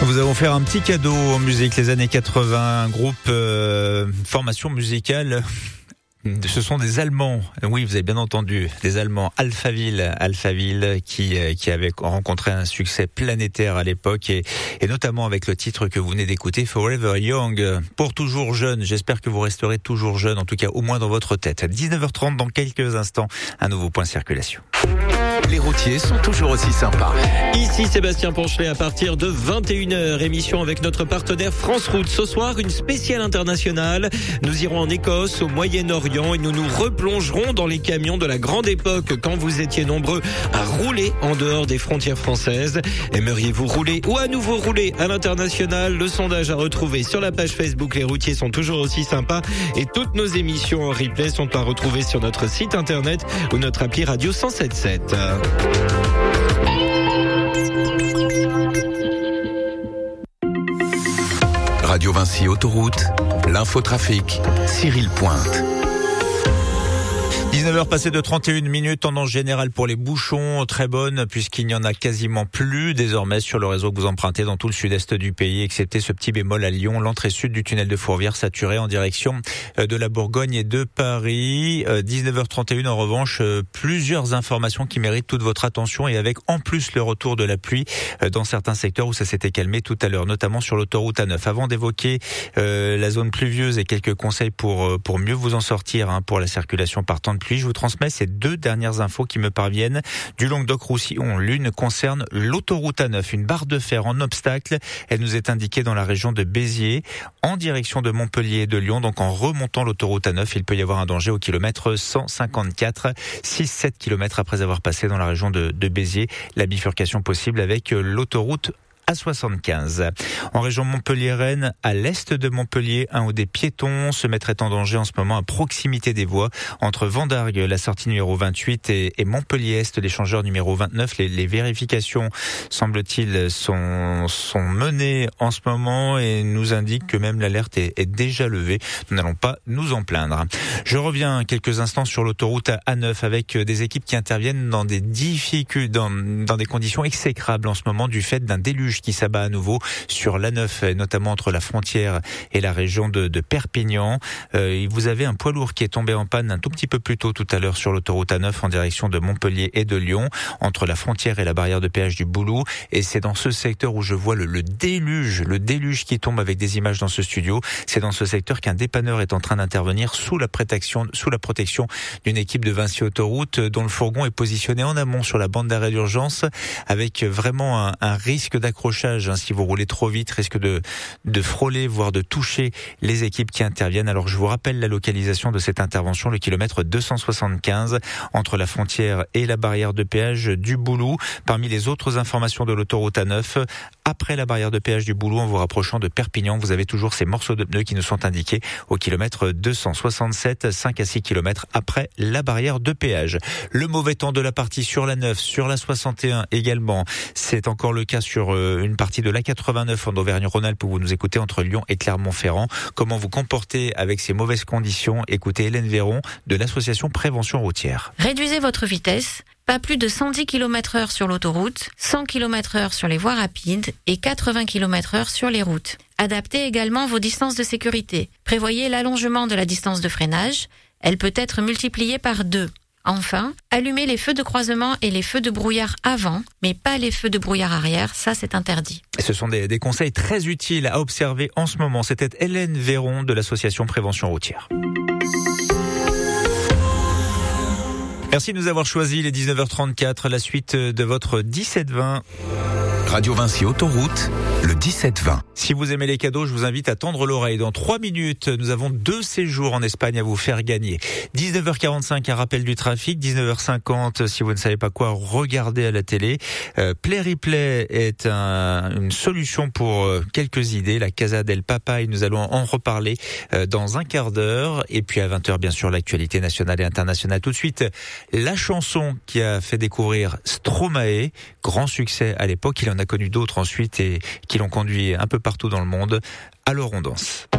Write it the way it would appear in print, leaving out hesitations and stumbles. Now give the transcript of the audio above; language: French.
Nous allons faire un petit cadeau en musique, les années 80, un groupe formation musicale. Ce sont des Allemands, oui, vous avez bien entendu, des Allemands, Alphaville qui avait rencontré un succès planétaire à l'époque et notamment avec le titre que vous venez d'écouter, Forever Young, pour toujours jeune. J'espère que vous resterez toujours jeune, en tout cas au moins dans votre tête. 19h30 dans quelques instants, un nouveau point circulation. Les routiers sont toujours aussi sympas. Ici Sébastien Ponchelet à partir de 21h, émission avec notre partenaire France Route. Ce soir, une spéciale internationale. Nous irons en Écosse, au Moyen-Orient et nous nous replongerons dans les camions de la grande époque quand vous étiez nombreux à rouler en dehors des frontières françaises. Aimeriez-vous rouler ou à nouveau rouler à l'international? Le sondage à retrouver sur la page Facebook Les routiers sont toujours aussi sympas et toutes nos émissions en replay sont à retrouver sur notre site internet ou notre appli Radio 107.7. Radio Vinci Autoroute, l'infotrafic, Cyril Pointe. 19h passées de 31 minutes, tendance générale pour les bouchons, très bonne puisqu'il n'y en a quasiment plus désormais sur le réseau que vous empruntez dans tout le sud-est du pays, excepté ce petit bémol à Lyon, l'entrée sud du tunnel de Fourvière saturée en direction de la Bourgogne et de Paris. 19h31 en revanche, plusieurs informations qui méritent toute votre attention et avec en plus le retour de la pluie dans certains secteurs où ça s'était calmé tout à l'heure, notamment sur l'autoroute A9. Avant d'évoquer la zone pluvieuse et quelques conseils pour mieux vous en sortir pour la circulation par temps de pluie, je vous transmets ces deux dernières infos qui me parviennent du Languedoc-Roussillon. L'une concerne l'autoroute A9, une barre de fer en obstacle. Elle nous est indiquée dans la région de Béziers, en direction de Montpellier et de Lyon. Donc en remontant l'autoroute A9, il peut y avoir un danger au kilomètre 154, 6-7 km après avoir passé dans la région de Béziers. La bifurcation possible avec l'autoroute A75. En région Montpellier-Rennes, à l'est de Montpellier, un ou des piétons se mettraient en danger en ce moment à proximité des voies entre Vendargues, la sortie numéro 28 et Montpellier-Est, l'échangeur numéro 29. Les vérifications, semble-t-il, sont menées en ce moment et nous indiquent que même l'alerte est déjà levée. Nous n'allons pas nous en plaindre. Je reviens quelques instants sur l'autoroute A9 avec des équipes qui interviennent dans des difficultés, dans des conditions exécrables en ce moment du fait d'un déluge qui s'abat à nouveau sur l'A9, notamment entre la frontière et la région de Perpignan. Vous avez un poids lourd qui est tombé en panne un tout petit peu plus tôt tout à l'heure sur l'autoroute A9 en direction de Montpellier et de Lyon, entre la frontière et la barrière de péage du Boulou. Et c'est dans ce secteur où je vois le déluge qui tombe avec des images dans ce studio. C'est dans ce secteur qu'un dépanneur est en train d'intervenir sous la protection d'une équipe de Vinci Autoroute dont le fourgon est positionné en amont sur la bande d'arrêt d'urgence avec vraiment un risque d'accrochage. Si vous roulez trop vite, risque de frôler, voire de toucher les équipes qui interviennent. Alors je vous rappelle la localisation de cette intervention, le kilomètre 275 entre la frontière et la barrière de péage du Boulou. Parmi les autres informations de l'autoroute A9, après la barrière de péage du Boulou, en vous rapprochant de Perpignan, vous avez toujours ces morceaux de pneus qui nous sont indiqués au kilomètre 267, 5 à 6 km après la barrière de péage. Le mauvais temps de la partie sur la 9, sur la 61 également. C'est encore le cas sur une partie de l'A89 en Auvergne-Rhône-Alpes où vous nous écoutez entre Lyon et Clermont-Ferrand. Comment vous comportez avec ces mauvaises conditions? Écoutez Hélène Véron de l'association Prévention Routière. Réduisez votre vitesse, pas plus de 110 km/h sur l'autoroute, 100 km/h sur les voies rapides et 80 km/h sur les routes. Adaptez également vos distances de sécurité. Prévoyez l'allongement de la distance de freinage. Elle peut être multipliée par 2. Enfin, allumez les feux de croisement et les feux de brouillard avant, mais pas les feux de brouillard arrière, ça c'est interdit. Ce sont des conseils très utiles à observer en ce moment. C'était Hélène Véron de l'association Prévention Routière. Merci de nous avoir choisi les 19h34, la suite de votre 17-20. Radio Vinci Autoroute, le 17-20. Si vous aimez les cadeaux, je vous invite à tendre l'oreille. Dans 3 minutes, nous avons 2 séjours en Espagne à vous faire gagner. 19h45, un rappel du trafic. 19h50, si vous ne savez pas quoi, regardez à la télé. Play Replay est une solution pour quelques idées. La Casa del Papay, nous allons en reparler dans un quart d'heure. Et puis à 20h, bien sûr, l'actualité nationale et internationale. Tout de suite, la chanson qui a fait découvrir Stromae, grand succès à l'époque. Il en a connu d'autres ensuite et qui l'ont conduit un peu partout dans le monde. Alors on danse.